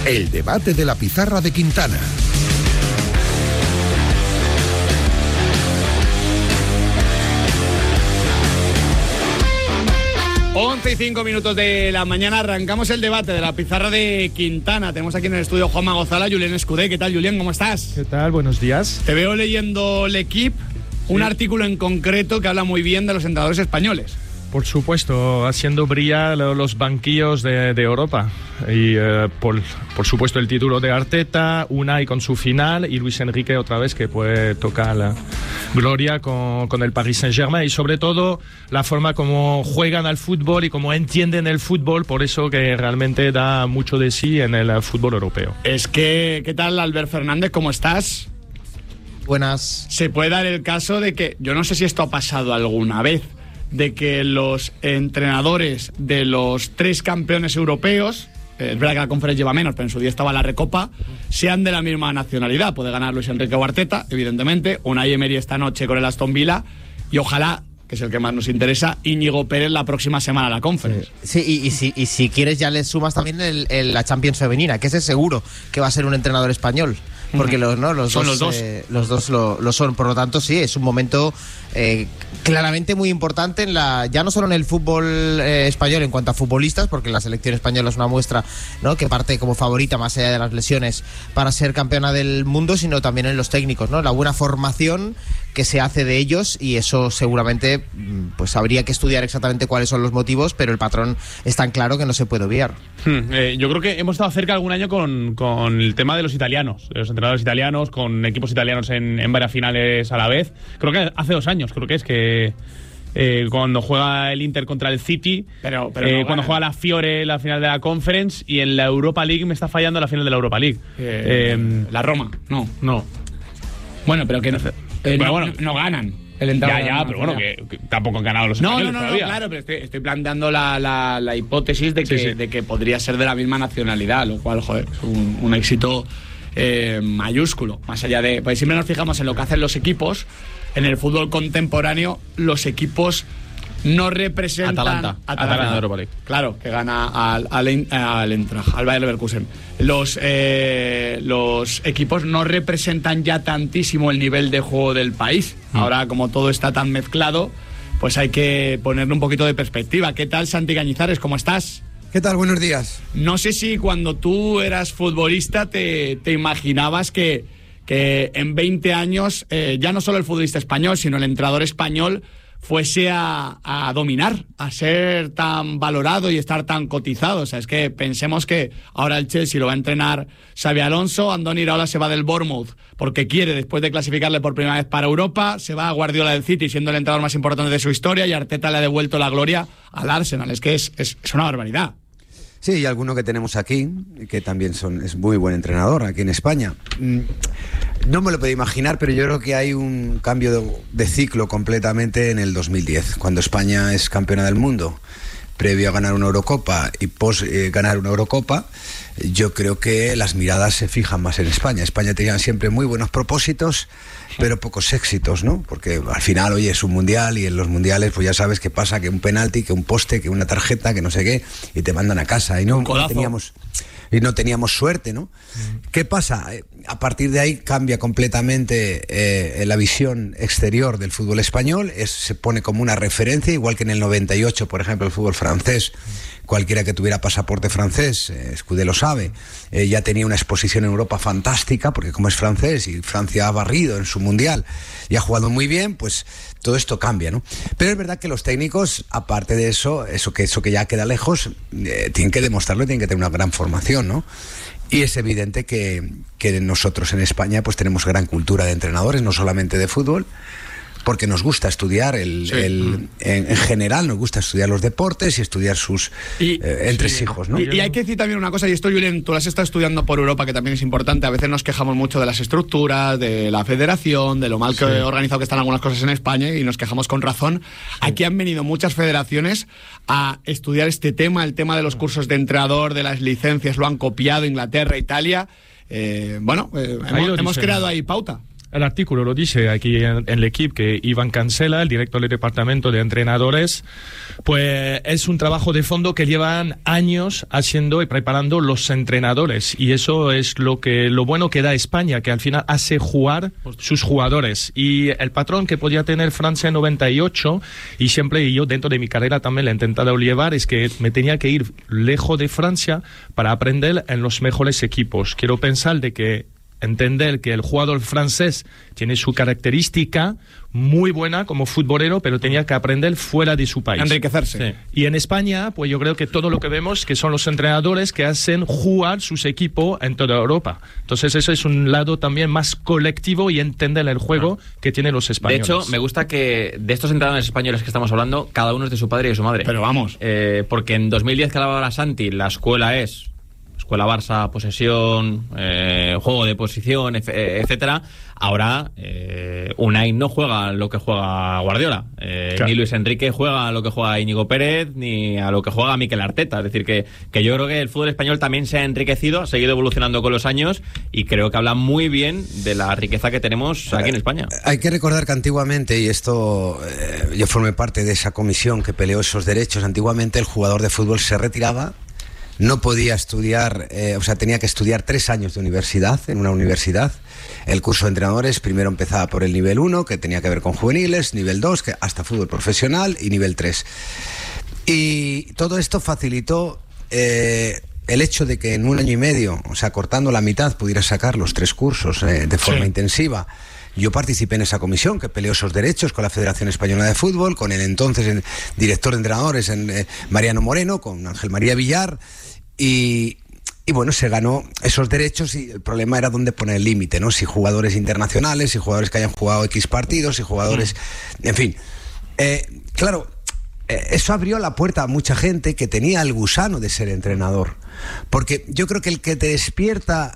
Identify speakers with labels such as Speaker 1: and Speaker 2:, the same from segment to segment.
Speaker 1: El debate de la pizarra de Quintana.
Speaker 2: 11:05 de la mañana, arrancamos el debate de la pizarra de Quintana. Tenemos aquí en el estudio Juanma Gozala, Julián Escudé. ¿Qué tal, Julián? ¿Cómo estás?
Speaker 3: ¿Qué tal? Buenos días.
Speaker 2: Te veo leyendo L'Equipe, un artículo en concreto que habla muy bien de los entrenadores españoles.
Speaker 3: Por supuesto, haciendo brillar los banquillos de Europa. Y por supuesto el título de Arteta, Unai con su final y Luis Enrique otra vez que puede tocar la gloria con el Paris Saint-Germain. Y sobre todo la forma como juegan al fútbol y como entienden el fútbol, por eso que realmente da mucho de sí en el fútbol europeo.
Speaker 2: ¿Qué tal, Albert Fernández? ¿Cómo estás?
Speaker 4: Buenas.
Speaker 2: Se puede dar el caso de que, yo no sé si esto ha pasado alguna vez, de que los entrenadores de los 3 campeones europeos, es verdad que la Conference lleva menos, pero en su día estaba la Recopa, sean de la misma nacionalidad. Puede ganar Luis Enrique o Arteta, evidentemente, Unai Emery esta noche con el Aston Villa, y ojalá, que es el que más nos interesa, Íñigo Pérez la próxima semana a la Conference.
Speaker 4: Sí, y si quieres ya le sumas también la Champions femenina, que ese seguro que va a ser un entrenador español. Porque los dos lo son. Por lo tanto, sí, es un momento claramente muy importante ya no solo en el fútbol español en cuanto a futbolistas, porque la selección española es una muestra, ¿no?, que parte como favorita más allá de las lesiones para ser campeona del mundo, sino también en los técnicos, ¿no? La buena formación que se hace de ellos, y eso seguramente pues habría que estudiar exactamente cuáles son los motivos, pero el patrón es tan claro que no se puede obviar.
Speaker 5: Yo creo que hemos estado cerca algún año con el tema de los italianos, de los entrenadores italianos, con equipos italianos en varias finales a la vez. Creo que hace 2 años, creo que es que cuando juega el Inter contra el City, pero cuando juega la Fiore la final de la Conference, y en la Europa League me está fallando la final de la Europa League.
Speaker 2: La Roma, no. Bueno, pero que no ganan.
Speaker 5: Ya, pero bueno, que tampoco han ganado los españoles todavía.
Speaker 2: Claro, pero estoy planteando la hipótesis de que podría ser de la misma nacionalidad, lo cual, joder, es un éxito mayúsculo. Más allá de... Pues siempre nos fijamos en lo que hacen los equipos. En el fútbol contemporáneo, los equipos no representan...
Speaker 5: Atalanta de Europa League.
Speaker 2: Claro, que gana al Eintracht, al Bayer Leverkusen. Los equipos no representan ya tantísimo el nivel de juego del país. Ahora, como todo está tan mezclado, pues hay que ponerle un poquito de perspectiva. ¿Qué tal, Santi Cañizares? ¿Cómo estás?
Speaker 6: ¿Qué tal? Buenos días.
Speaker 2: No sé si cuando tú eras futbolista te imaginabas que en 20 años ya no solo el futbolista español, sino el entrenador español fuese a dominar, a ser tan valorado y estar tan cotizado. O sea, es que pensemos que ahora el Chelsea lo va a entrenar Xabi Alonso, Andoni Iraola se va del Bournemouth porque quiere, después de clasificarle por primera vez para Europa, se va a Guardiola del City siendo el entrenador más importante de su historia, y Arteta le ha devuelto la gloria al Arsenal. Es que es una barbaridad.
Speaker 6: Sí, y alguno que tenemos aquí, que también es muy buen entrenador aquí en España. No me lo puedo imaginar, pero yo creo que hay un cambio de ciclo completamente en el 2010, cuando España es campeona del mundo. Previo a ganar una Eurocopa y post ganar una Eurocopa, yo creo que las miradas se fijan más en España. España tenía siempre muy buenos propósitos, pero pocos éxitos, ¿no? Porque al final, oye, es un mundial, y en los mundiales pues ya sabes qué pasa, que un penalti, que un poste, que una tarjeta, que no sé qué, y te mandan a casa. Y no teníamos suerte, ¿no? ¿Qué pasa? A partir de ahí cambia completamente la visión exterior del fútbol español. Se pone como una referencia, igual que en el 98, por ejemplo, el fútbol francés. Cualquiera que tuviera pasaporte francés, Escudé lo sabe, ya tenía una exposición en Europa fantástica, porque como es francés y Francia ha barrido en su mundial y ha jugado muy bien, pues todo esto cambia, ¿no? Pero es verdad que los técnicos, aparte de eso que ya queda lejos, tienen que demostrarlo y tienen que tener una gran formación, ¿no? Y es evidente que nosotros en España pues tenemos gran cultura de entrenadores, no solamente de fútbol, porque nos gusta estudiar en general nos gusta estudiar los deportes y estudiar sus entresijos, ¿no?
Speaker 2: Y hay que decir también una cosa, y esto, Julen, tú lo has estado estudiando por Europa, que también es importante. A veces nos quejamos mucho de las estructuras, de la federación, de lo mal que organizado que están algunas cosas en España, y nos quejamos con razón. Aquí han venido muchas federaciones a estudiar este tema, el tema de los cursos de entrenador, de las licencias, lo han copiado Inglaterra, Italia. Hemos creado ahí pauta.
Speaker 3: El artículo lo dice aquí en el equipo que Iván Cancela, el director del departamento de entrenadores, pues es un trabajo de fondo que llevan años haciendo y preparando los entrenadores, y eso es lo bueno que da España, que al final hace jugar sus jugadores. Y el patrón que podía tener Francia en 98, y siempre, y yo dentro de mi carrera también le he intentado llevar, es que me tenía que ir lejos de Francia para aprender en los mejores equipos. Quiero pensar de que entender que el jugador francés tiene su característica muy buena como futbolero, pero tenía que aprender fuera de su país.
Speaker 2: Enriquecerse.
Speaker 3: Sí. Y en España, pues yo creo que todo lo que vemos que son los entrenadores que hacen jugar sus equipos en toda Europa. Entonces ese es un lado también más colectivo y entender el juego que tienen los españoles.
Speaker 7: De hecho, me gusta que de estos entrenadores españoles que estamos hablando, cada uno es de su padre y de su madre.
Speaker 2: Pero vamos.
Speaker 7: Porque en 2010 que hablaba la Santi, la escuela es escuela Barça, posesión, juego de posición, etcétera. Ahora Unai no juega lo que juega Guardiola, claro. Ni Luis Enrique juega a lo que juega Íñigo Pérez, ni a lo que juega Mikel Arteta. Es decir, que yo creo que el fútbol español también se ha enriquecido, ha seguido evolucionando con los años, y creo que habla muy bien de la riqueza que tenemos aquí en España.
Speaker 6: Hay que recordar que antiguamente, y esto yo formé parte de esa comisión que peleó esos derechos, antiguamente el jugador de fútbol se retiraba, no podía estudiar, tenía que estudiar 3 años de universidad, en una universidad. El curso de entrenadores primero empezaba por el nivel 1, que tenía que ver con juveniles, nivel 2, que hasta fútbol profesional, y nivel 3. Y todo esto facilitó el hecho de que en 1 año y medio, cortando la mitad, pudiera sacar los 3 cursos de forma intensiva. Yo participé en esa comisión que peleó esos derechos con la Federación Española de Fútbol, con el entonces director de entrenadores, Mariano Moreno, con Ángel María Villar, y bueno, se ganó esos derechos, y el problema era dónde poner el límite, ¿no? Si jugadores internacionales, si jugadores que hayan jugado X partidos, si jugadores... En fin, claro, eso abrió la puerta a mucha gente que tenía el gusano de ser entrenador, porque yo creo que el que te despierta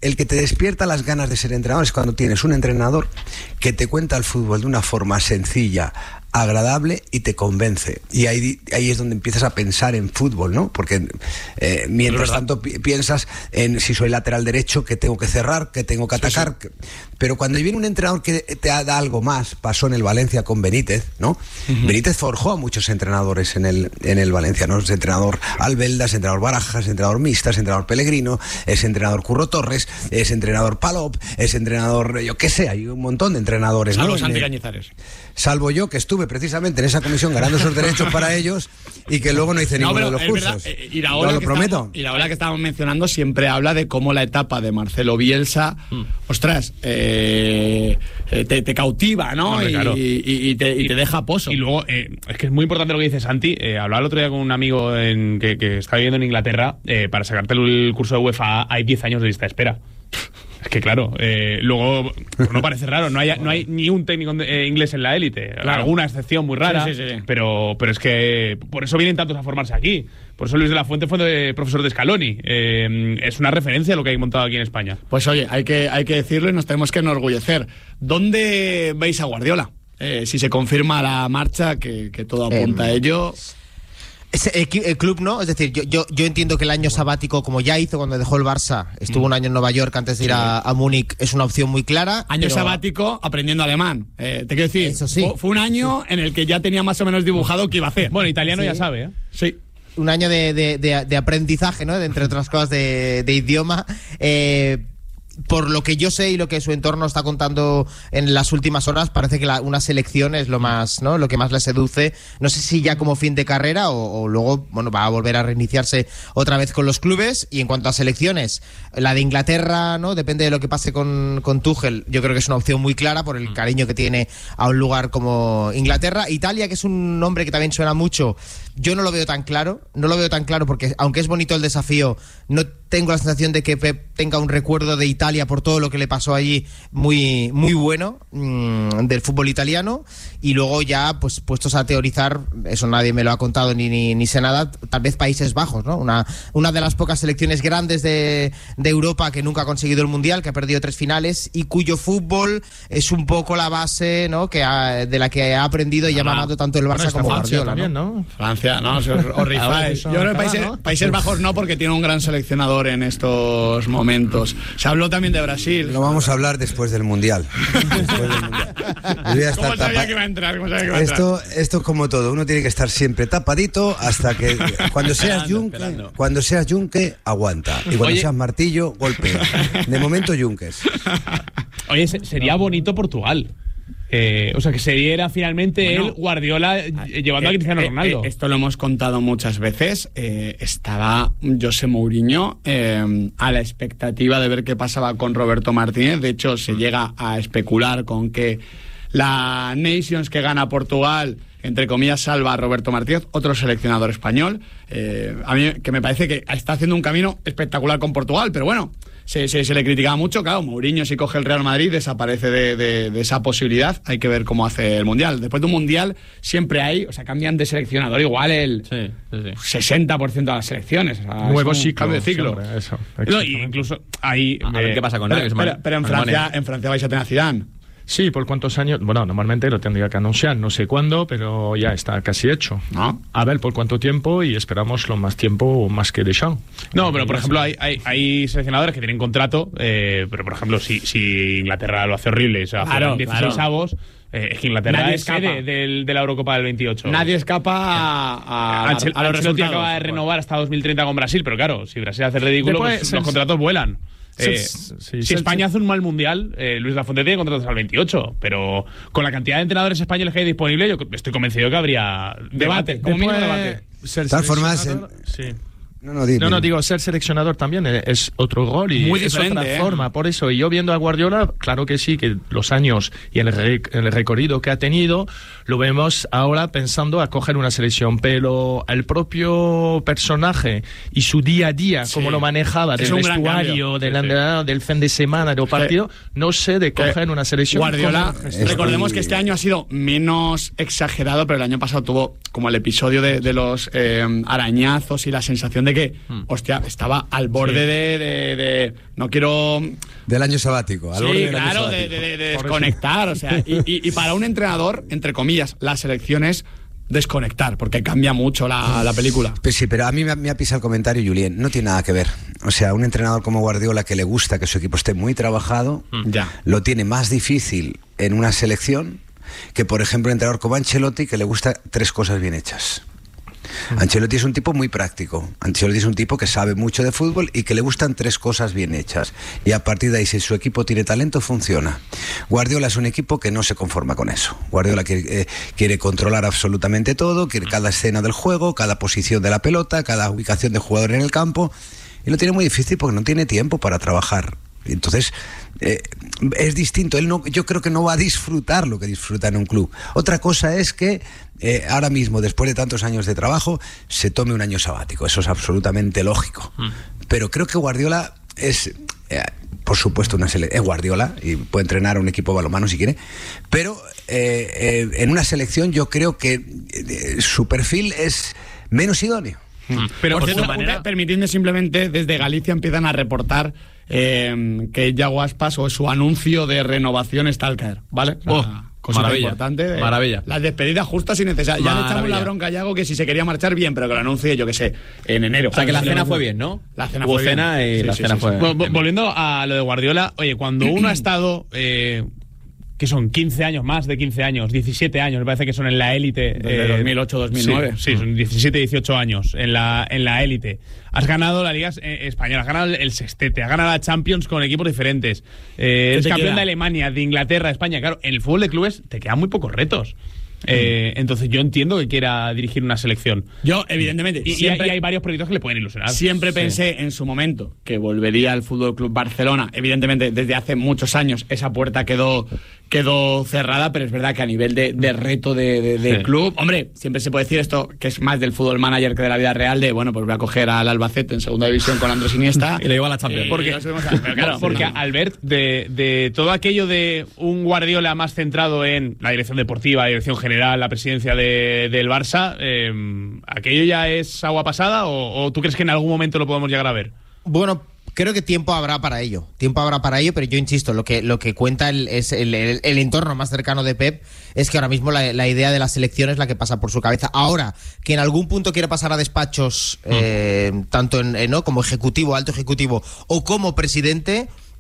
Speaker 6: las ganas de ser entrenador es cuando tienes un entrenador que te cuenta el fútbol de una forma sencilla, agradable, y te convence. Y ahí es donde empiezas a pensar en fútbol, ¿no? Porque mientras tanto piensas en si soy lateral derecho, que tengo que cerrar, que tengo que atacar. Sí. Pero cuando viene un entrenador que te da algo más, pasó en el Valencia con Benítez, ¿no? Uh-huh. Benítez forjó a muchos entrenadores en el Valencia, ¿no? Es entrenador Albelda, es entrenador Barajas, es entrenador Mista, es entrenador Pellegrino, es entrenador Curro Torres, es entrenador Palop, es entrenador, yo qué sé, hay un montón de entrenadores,
Speaker 2: salvo
Speaker 6: ¿no?
Speaker 2: Santi Cañizares.
Speaker 6: Salvo yo, que estuve precisamente en esa comisión ganando esos derechos para ellos, y que luego no hice ninguno de los cursos.
Speaker 2: Lo prometo. Y la ola que estábamos mencionando siempre habla de cómo la etapa de Marcelo Bielsa, ostras, te cautiva, ¿no?
Speaker 5: Hombre, claro.
Speaker 2: y te deja pozo.
Speaker 5: Y luego, es que es muy importante lo que dice Santi. Hablaba el otro día con un amigo que está viviendo en Inglaterra. Para sacarte el curso de UEFA hay 10 años de lista de espera. Es que claro, luego no parece raro, no hay ni un técnico inglés en la élite, claro. Alguna excepción muy rara, sí. Pero es que por eso vienen tantos a formarse aquí. Por eso Luis de la Fuente fue profesor de Scaloni. Es una referencia a lo que hay montado aquí en España.
Speaker 2: Pues oye, hay que decirlo, y nos tenemos que enorgullecer. ¿Dónde veis a Guardiola? Si se confirma la marcha, que todo apunta a ello...
Speaker 4: El club no, es decir, yo entiendo que el año sabático, como ya hizo cuando dejó el Barça, estuvo un año en Nueva York antes de ir a Múnich, es una opción muy clara.
Speaker 2: Año sabático aprendiendo alemán. Te quiero decir,
Speaker 4: eso sí,
Speaker 2: fue un año en el que ya tenía más o menos dibujado qué iba a hacer.
Speaker 5: Bueno, italiano ya sabe, ¿eh?
Speaker 2: Sí.
Speaker 4: Un año de aprendizaje, ¿no? Entre otras cosas de idioma. Por lo que yo sé y lo que su entorno está contando en las últimas horas, parece que una selección es lo más, ¿no? Lo que más le seduce. No sé si ya como fin de carrera o luego, bueno, va a volver a reiniciarse otra vez con los clubes. Y en cuanto a selecciones, la de Inglaterra, ¿no? Depende de lo que pase con Tuchel. Yo creo que es una opción muy clara por el cariño que tiene a un lugar como Inglaterra. Italia, que es un nombre que también suena mucho, yo no lo veo tan claro. No lo veo tan claro porque, aunque es bonito el desafío, no tengo la sensación de que Pep tenga un recuerdo de Italia por todo lo que le pasó allí muy, muy bueno del fútbol italiano. Y luego ya, pues puestos a teorizar, eso nadie me lo ha contado ni sé nada, tal vez Países Bajos, ¿no? Una de las pocas selecciones grandes de Europa que nunca ha conseguido el Mundial, que ha perdido 3 finales y cuyo fútbol es un poco la base, ¿no? de la que ha aprendido y ha mamado tanto el Barça como Guardiola,
Speaker 3: también, ¿no?
Speaker 2: Francia, ¿no? O Rifáez. Yo creo que Países Bajos no, porque tiene un gran seleccionador en estos momentos. Se habló también de Brasil.
Speaker 6: Lo vamos a hablar después del Mundial.
Speaker 2: ¿Cómo sabía que iba a entrar?
Speaker 6: Esto es como todo. Uno tiene que estar siempre tapadito hasta que cuando seas yunque, aguanta. Y cuando seas martillo, golpea. De momento, yunques.
Speaker 5: Oye, sería bonito Portugal. O sea, que se diera finalmente el Guardiola llevando a Cristiano Ronaldo.
Speaker 2: Esto lo hemos contado muchas veces. Estaba José Mourinho a la expectativa de ver qué pasaba con Roberto Martínez. De hecho, se llega a especular con que la Nations que gana Portugal, entre comillas, salva a Roberto Martínez, otro seleccionador español. A mí que me parece que está haciendo un camino espectacular con Portugal, pero bueno, se le criticaba mucho. Claro, Mourinho, si coge el Real Madrid, desaparece de esa posibilidad. Hay que ver cómo hace el Mundial. Después de un Mundial siempre hay, o sea, cambian de seleccionador igual el 60% de las selecciones. O sea,
Speaker 3: nuevo ciclo.
Speaker 2: Cambio de ciclo.
Speaker 3: Siempre, eso,
Speaker 5: no, incluso ahí
Speaker 7: a ver qué pasa con
Speaker 2: pero en Francia vais a tener a Zidane.
Speaker 3: Sí, ¿por cuántos años? Bueno, normalmente lo tendría que anunciar, no sé cuándo, pero ya está casi hecho.
Speaker 2: ¿No?
Speaker 3: A ver por cuánto tiempo, y esperamos lo más tiempo más que Deschamps.
Speaker 5: No, pero por ejemplo hay seleccionadores que tienen contrato, pero por ejemplo si Inglaterra lo hace horrible, o sea,
Speaker 2: claro,
Speaker 5: 16 avos, es que Inglaterra es sede de la Eurocopa del 28.
Speaker 2: Nadie escapa a los
Speaker 5: Ancelotti
Speaker 2: resultados.
Speaker 5: acaba de renovar hasta 2030 con Brasil, pero claro, si Brasil hace ridículo, pues los contratos vuelan. Si España hace un mal mundial, Luis Lafuente tiene contratos al 28, pero con la cantidad de entrenadores españoles que hay disponibles, yo estoy convencido que habría debate, como mínimo debate.
Speaker 6: De todas formas,
Speaker 3: digo, ser seleccionador también es otro rol y
Speaker 2: muy
Speaker 3: es otra forma. Por eso, y yo viendo a Guardiola, claro que sí, que los años y el recorrido que ha tenido, lo vemos ahora pensando a coger una selección, pero el propio personaje y su día a día, cómo lo manejaba, del vestuario, del fin de semana, del partido, no sé de coger una selección.
Speaker 2: Guardiola, recordemos que este año ha sido menos exagerado, pero el año pasado tuvo como el episodio de los arañazos y la sensación de que, hostia, estaba al borde de no quiero...
Speaker 6: Del año sabático. Al borde del año sabático.
Speaker 2: De desconectar, o sea, y para un entrenador, entre comillas, la selección es desconectar, porque cambia mucho la película.
Speaker 6: Pues sí, pero a mí me ha pisado el comentario, Julien, no tiene nada que ver. O sea, un entrenador como Guardiola, que le gusta que su equipo esté muy trabajado, lo tiene más difícil en una selección que, por ejemplo, un entrenador como Ancelotti, que le gusta 3 cosas bien hechas. Ancelotti es un tipo muy práctico. Ancelotti es un tipo que sabe mucho de fútbol y que le gustan 3 cosas bien hechas. Y a partir de ahí, si su equipo tiene talento, funciona. Guardiola es un equipo que no se conforma con eso. Guardiola quiere controlar absolutamente todo, quiere cada escena del juego, cada posición de la pelota, cada ubicación de jugador en el campo. Y lo tiene muy difícil porque no tiene tiempo para trabajar. Entonces, es distinto. Yo creo que no va a disfrutar lo que disfruta en un club. Otra cosa es que ahora mismo, después de tantos años de trabajo, se tome un año sabático. Eso es absolutamente lógico. Pero creo que Guardiola es... por supuesto, es Guardiola y puede entrenar a un equipo de balonmano si quiere, pero en una selección yo creo que su perfil es menos idóneo.
Speaker 2: Pero por cierto, permitidme simplemente, desde Galicia empiezan a reportar que Yago Aspas o su anuncio de renovación está al caer, ¿vale? Cosa importante.
Speaker 7: Maravilla.
Speaker 2: Las despedidas justas y necesarias. Ya le echamos la bronca a Yago que si se quería marchar bien, pero que lo anuncie, yo que sé, en enero.
Speaker 7: O sea, que la cena fue bien, ¿no?
Speaker 2: La cena fue bien.
Speaker 7: Y la cena fue bien.
Speaker 5: Volviendo a lo de Guardiola, oye, cuando uno ha estado... que son 15 años, más de 15 años, 17 años, me parece que son en la élite.
Speaker 2: Desde 2008-2009.
Speaker 5: Sí, son 17, 18 años en la élite. Has ganado la Liga Española, has ganado el sextete, has ganado la Champions con equipos diferentes. Eres campeón de Alemania, de Inglaterra, de España. Claro, en el fútbol de clubes te quedan muy pocos retos. Entonces yo entiendo que quiera dirigir una selección.
Speaker 2: Yo, evidentemente,
Speaker 5: y hay varios proyectos que le pueden ilusionar.
Speaker 2: Siempre pensé en su momento que volvería al Fútbol Club Barcelona. Evidentemente, desde hace muchos años esa puerta quedó cerrada, pero es verdad que a nivel de reto de club, hombre, siempre se puede decir esto, que es más del fútbol manager que de la vida real, de bueno, pues voy a coger al Albacete en segunda división con Andrés Iniesta
Speaker 7: y le llevo a la Champions.
Speaker 5: Porque Albert, de todo aquello de un Guardiola más centrado en la dirección deportiva, la dirección general, la presidencia del Barça, ¿aquello ya es agua pasada o tú crees que en algún momento lo podemos llegar a ver?
Speaker 4: Bueno, creo que tiempo habrá para ello, pero yo insisto, lo que cuenta es el entorno más cercano de Pep es que ahora mismo la idea de la selección es la que pasa por su cabeza. Ahora, que en algún punto quiere pasar a despachos, tanto como ejecutivo, alto ejecutivo, o como presidente,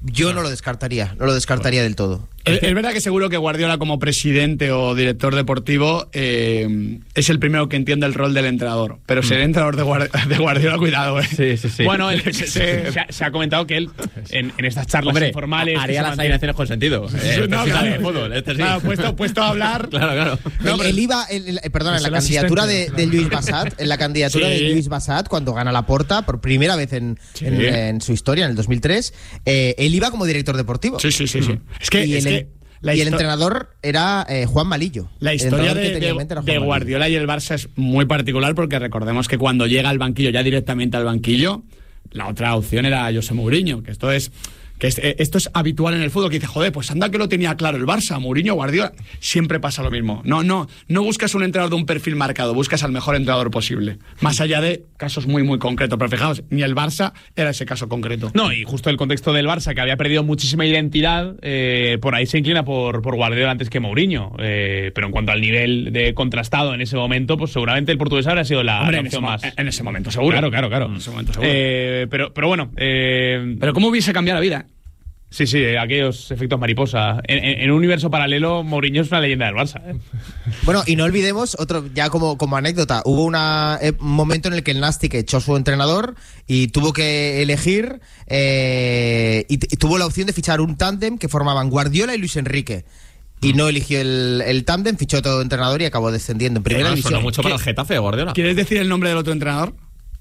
Speaker 4: yo no lo descartaría del todo.
Speaker 2: Es verdad que seguro que Guardiola, como presidente o director deportivo, es el primero que entiende el rol del entrenador. Pero ser entrenador de Guardiola, cuidado.
Speaker 7: Sí.
Speaker 5: Bueno, se ha comentado que él, en estas charlas informales,
Speaker 7: haría las alineaciones con sentido.
Speaker 2: Claro.
Speaker 7: Fútbol, sí.
Speaker 2: Claro, puesto a hablar.
Speaker 7: Claro.
Speaker 4: Él iba, perdón, en la candidatura de Lluís Bassat, de Lluís Bassat, cuando gana Laporta por primera vez en su historia, en el 2003, él iba como director deportivo.
Speaker 2: Sí. Es que
Speaker 4: el entrenador era Juan Malillo.
Speaker 2: La historia de Guardiola y el Barça es muy particular, porque recordemos que cuando llega al banquillo, ya directamente al banquillo, la otra opción era José Mourinho, que esto es habitual en el fútbol, que dice, joder, pues anda que lo tenía claro el Barça, Mourinho, Guardiola. Siempre pasa lo mismo. No buscas un entrenador de un perfil marcado, buscas al mejor entrenador posible. Más allá de casos muy, muy concretos. Pero fijaos, ni el Barça era ese caso concreto.
Speaker 5: No, y justo el contexto del Barça, que había perdido muchísima identidad, por ahí se inclina por Guardiola antes que Mourinho. Pero en cuanto al nivel de contrastado en ese momento, pues seguramente el portugués habría sido la opción más.
Speaker 2: En ese momento, seguro.
Speaker 5: Claro.
Speaker 2: En ese momento, seguro.
Speaker 5: Pero bueno.
Speaker 2: Pero ¿cómo hubiese cambiado la vida?
Speaker 5: Sí, aquellos efectos mariposa. En un universo paralelo, Mourinho es una leyenda del Barça.
Speaker 4: Bueno, y no olvidemos, ya como anécdota, hubo un momento en el que el Nastic echó su entrenador y tuvo que elegir, y tuvo la opción de fichar un tándem que formaban Guardiola y Luis Enrique. Y no eligió el tándem, fichó todo entrenador y acabó descendiendo en primera división.
Speaker 7: Suena mucho para el Getafe, Guardiola.
Speaker 2: ¿Quieres decir el nombre del otro entrenador?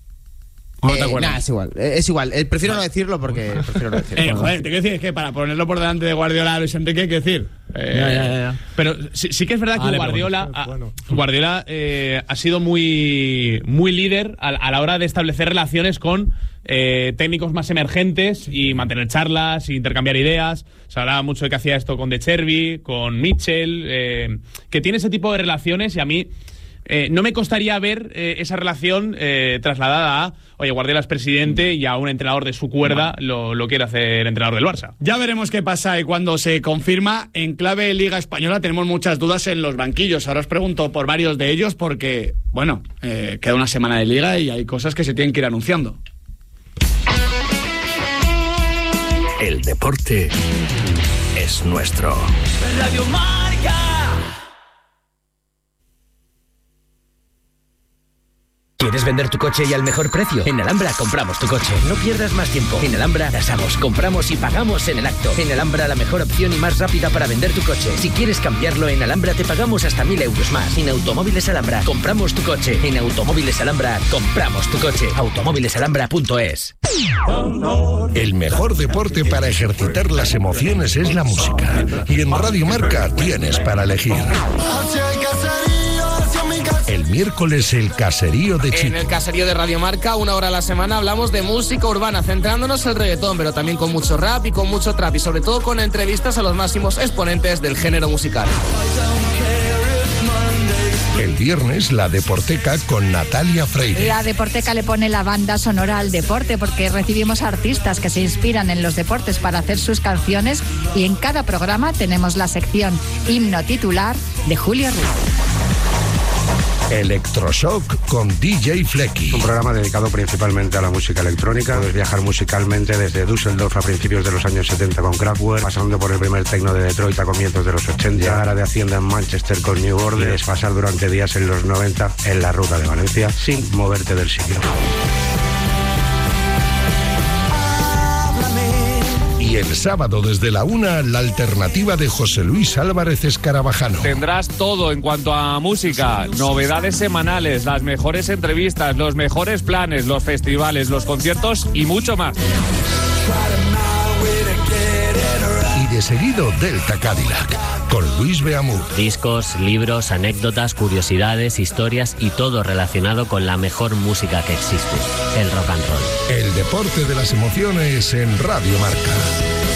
Speaker 4: Es igual. Prefiero no decirlo porque prefiero no decirlo.
Speaker 2: Joder, te quiero decir, es que para ponerlo por delante de Guardiola a Luis Enrique, hay que decir.
Speaker 5: Ya. Pero sí que es verdad que Guardiola ha sido muy, muy líder a la hora de establecer relaciones con técnicos más emergentes y mantener charlas e intercambiar ideas. Se hablaba mucho de que hacía esto con De Chervi, con Mitchell, que tiene ese tipo de relaciones, y a mí no me costaría ver esa relación trasladada a, oye, Guardiola es presidente y a un entrenador de su cuerda lo quiere hacer entrenador del Barça.
Speaker 2: Ya veremos qué pasa y cuando se confirma. En clave Liga Española tenemos muchas dudas en los banquillos. Ahora os pregunto por varios de ellos porque, bueno, queda una semana de Liga y hay cosas que se tienen que ir anunciando.
Speaker 1: El deporte es nuestro.
Speaker 8: Radio Marca. ¿Quieres vender tu coche y al mejor precio? En Alhambra compramos tu coche. No pierdas más tiempo. En Alhambra tasamos, compramos y pagamos en el acto. En Alhambra la mejor opción y más rápida para vender tu coche. Si quieres cambiarlo, en Alhambra te pagamos hasta 1.000 euros más. En Automóviles Alhambra compramos tu coche. En Automóviles Alhambra compramos tu coche. Automóvilesalhambra.es.
Speaker 1: El mejor deporte para ejercitar las emociones es la música. Y en Radio Marca tienes para elegir. El miércoles, el caserío de Chico.
Speaker 9: En el caserío de Radio Marca, 1 hora a la semana, hablamos de música urbana, centrándonos en el reggaetón, pero también con mucho rap y con mucho trap, y sobre todo con entrevistas a los máximos exponentes del género musical.
Speaker 1: El viernes, la Deporteca con Natalia Freire.
Speaker 10: La Deporteca le pone la banda sonora al deporte, porque recibimos artistas que se inspiran en los deportes para hacer sus canciones, y en cada programa tenemos la sección Himno Titular de Julio Ruiz.
Speaker 1: Electroshock con DJ Flecky.
Speaker 11: Un programa dedicado principalmente a la música electrónica. Puedes viajar musicalmente desde Düsseldorf a principios de los años 70 con Kraftwerk, pasando por el primer techno de Detroit a comienzos de los 80, llegar a de Hacienda en Manchester con New Order, y desfasar durante días en los 90 en la ruta de Valencia sin moverte del sitio.
Speaker 1: Y el sábado desde la 1, la alternativa de José Luis Álvarez Escarabajano.
Speaker 12: Tendrás todo en cuanto a música, novedades semanales, las mejores entrevistas, los mejores planes, los festivales, los conciertos y mucho más.
Speaker 1: Y de seguido Delta Cadillac, con Luis Beamut.
Speaker 13: Discos, libros, anécdotas, curiosidades, historias y todo relacionado con la mejor música que existe, el rock and roll.
Speaker 1: El deporte de las emociones en Radio Marca.